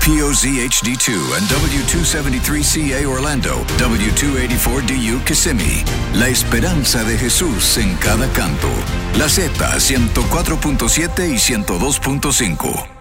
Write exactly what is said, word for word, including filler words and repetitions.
P O Z H D two and W two seventy-three C A Orlando, W two eighty-four D U Kissimmee. La esperanza de Jesús en cada canto. La Z ciento cuatro punto siete y ciento dos punto cinco.